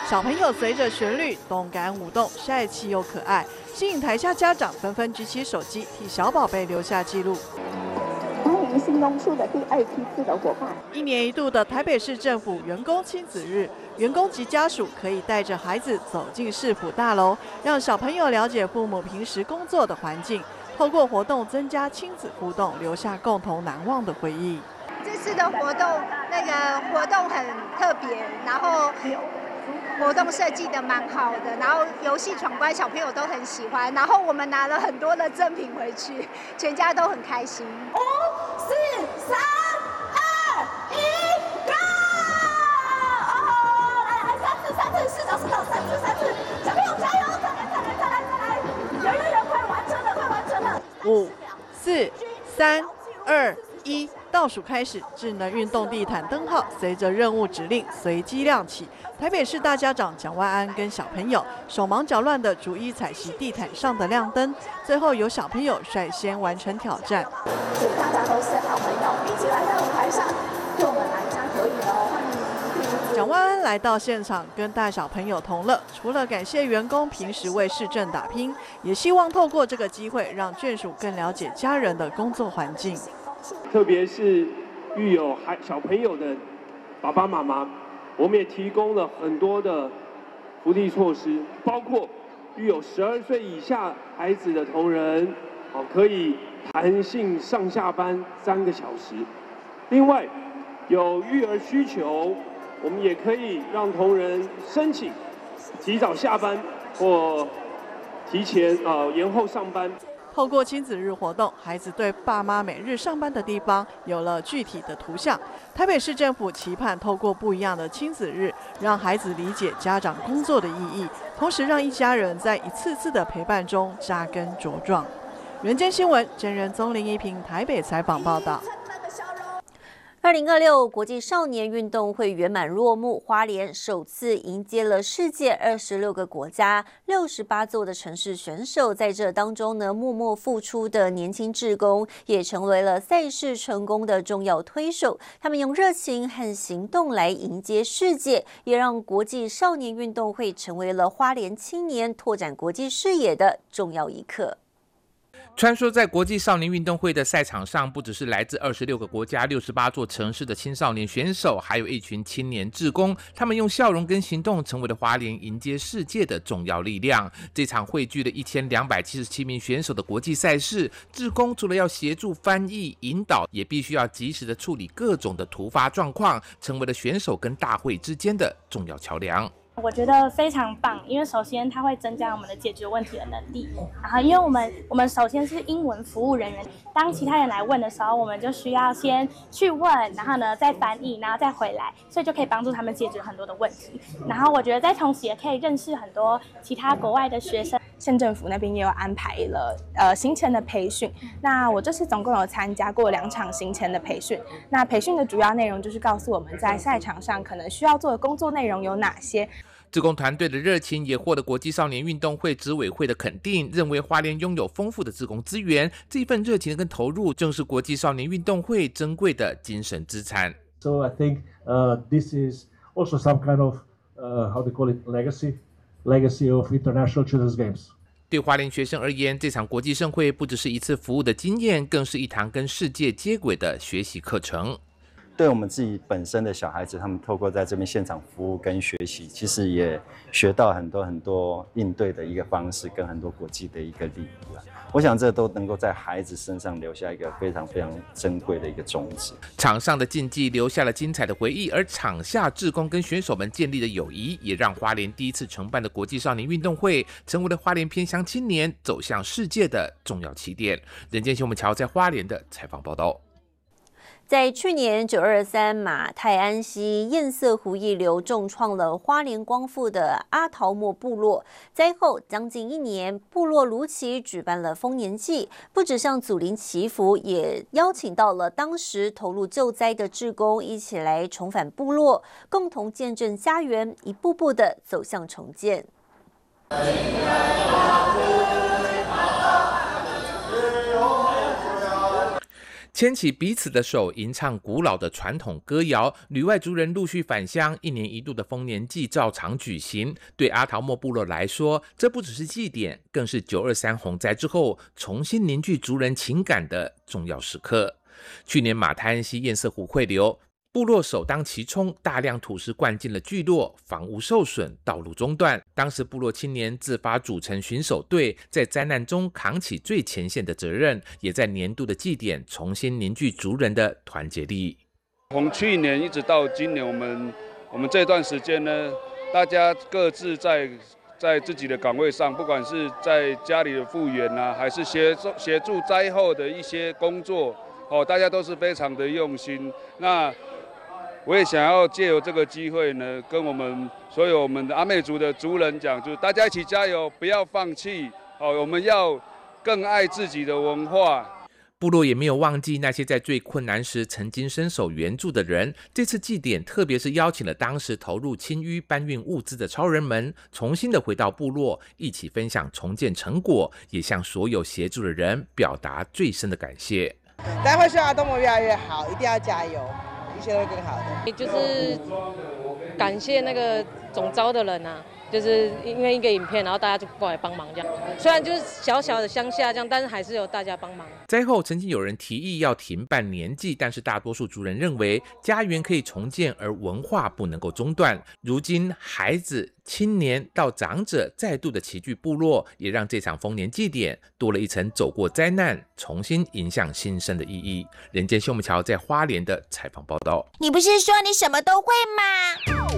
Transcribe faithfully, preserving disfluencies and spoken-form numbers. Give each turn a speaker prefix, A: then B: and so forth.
A: 小朋友随着旋律动感舞动，帅气又可爱，吸引台下家长纷纷举起手机替小宝贝留下记录。
B: 欢迎新农处的第二批次的伙伴。
A: 一年一度的台北市政府员工亲子日，员工及家属可以带着孩子走进市府大楼，让小朋友了解父母平时工作的环境，透过活动增加亲子互动，留下共同难忘的回忆。
C: 这次的活动，那个活动很特别，然后活动设计的蛮好的，然后游戏闯关小朋友都很喜欢，然后我们拿了很多的赠品回去，全家都很开心。
D: 五、四、三、二、一，Go！ 哦，来来，三次，三次，四到四到三次，三次，小朋友加油，再来，再来，再来，再来，有有有，快完成了，快完成了。
A: 五、四、三、二、一。倒数开始，智能运动地毯灯号随着任务指令随机亮起。台北市大家长蒋万安跟小朋友手忙脚乱地逐一采集地毯上的亮灯，最后由小朋友率先完成挑战。
D: 请大家都是好朋友，一起来到舞台上，跟我们来加可以哦。
A: 蒋万安来到现场，跟大小朋友同乐。除了感谢员工平时为市政打拼，也希望透过这个机会，让眷属更了解家人的工作环境。
E: 特别是育有孩小朋友的爸爸妈妈，我们也提供了很多的福利措施，包括育有十二岁以下孩子的同仁，哦，可以弹性上下班三个小时。另外，有育儿需求，我们也可以让同仁申请提早下班或提前呃延后上班。
A: 透过亲子日活动，孩子对爸妈每日上班的地方有了具体的图像。台北市政府期盼透过不一样的亲子日，让孩子理解家长工作的意义，同时让一家人在一次次的陪伴中扎根茁壮。人间新闻真人宗林一平台北采访报道。
F: 二零二六国际少年运动会圆满落幕，花莲首次迎接了世界二十六个国家、六十八座的城市选手，在这当中呢，默默付出的年轻志工也成为了赛事成功的重要推手。他们用热情和行动来迎接世界，也让国际少年运动会成为了花莲青年拓展国际视野的重要一课。
G: 穿梭在国际少年运动会的赛场上，不只是来自二十六个国家、六十八座城市的青少年选手，还有一群青年志工，他们用笑容跟行动，成为了花莲迎接世界的重要力量。这场汇聚了一千两百七十七名选手的国际赛事，志工除了要协助翻译、引导，也必须要及时的处理各种的突发状况，成为了选手跟大会之间的重要桥梁。
H: 我觉得非常棒，因为首先它会增加我们的解决问题的能力，然后因为我们我们首先是英文服务人员，当其他人来问的时候，我们就需要先去问，然后呢再翻译，然后再回来，所以就可以帮助他们解决很多的问题。然后我觉得在同时也可以认识很多其他国外的学生。
I: 县政府那边也有安排了呃行前的培训，那我这次总共有参加过两场行前的培训。那培训的主要内容就是告诉我们在赛场上可能需要做的工作内容有哪些。
G: 志工团队的热情也获得国际少年运动会执委会的肯定，认为花莲拥有丰富的志工资源，这份热情跟投入正是国际少年运动会珍贵的精神资产。
J: So I think uh, this is also some kind of uh, how do you call it legacy legacy of international children's games.
G: 对花莲学生而言，这场国际盛会不只是一次服务的经验，更是一堂跟世界接轨的学习课程。
K: 对我们自己本身的小孩子，他们透过在这边现场服务跟学习，其实也学到很多很多应对的一个方式，跟很多国际的一个礼仪啊。我想这都能够在孩子身上留下一个非常非常珍贵的一个种子。
G: 场上的竞技留下了精彩的回忆，而场下志工跟选手们建立的友谊，也让花莲第一次承办的国际少年运动会，成为了花莲偏乡青年走向世界的重要起点。人间新闻桥在花莲的采访报道。
F: 在去年九二三马太安溪堰塞湖溢流重创了花莲光复的阿桃莫部落，灾后将近一年，部落如期举办了丰年祭，不只向祖灵祈福，也邀请到了当时投入救灾的志工一起来重返部落，共同见证家园一步步的走向重建。
G: 牵起彼此的手，吟唱古老的传统歌谣，旅外族人陆续返乡，一年一度的丰年祭照常举行。对阿桃莫部落来说，这不只是祭典，更是九二三洪灾之后重新凝聚族人情感的重要时刻。去年马滩溪堰塞湖汇流，部落首当其冲，大量土石灌进了聚落，房屋受损，道路中断。当时部落青年自发组成巡守队，在灾难中扛起最前线的责任，也在年度的祭典重新凝聚族人的团结力。
L: 从去年一直到今年，我们我们这段时间呢，大家各自在在自己的岗位上，不管是在家里的复原啊，还是协助协助灾后的一些工作，哦，大家都是非常的用心。那我也想要借由这个机会呢，跟我们所有我们的阿美族的族人讲，就是大家一起加油，不要放弃。哦，我们要更爱自己的文化。
G: 部落也没有忘记那些在最困难时曾经伸手援助的人。这次祭典特别是邀请了当时投入清淤搬运物资的超人们，重新的回到部落，一起分享重建成果，也向所有协助的人表达最深的感谢。
M: 大家会希望阿东摩越来越好，一定要加油，一切都会更好的。
N: 就是感谢那个总召的人啊，就是因为一个影片，然后大家就过来帮忙这样。虽然就是小小的乡下这样，但是还是有大家帮忙。
G: 灾后曾经有人提议要停办年祭，但是大多数族人认为家园可以重建，而文化不能够中断。如今孩子、青年到长者再度的齐聚部落，也让这场丰年祭典多了一层走过灾难、重新迎向新生的意义。人间秀木桥在花莲的采访报道。
O: 你不是说你什么都会吗？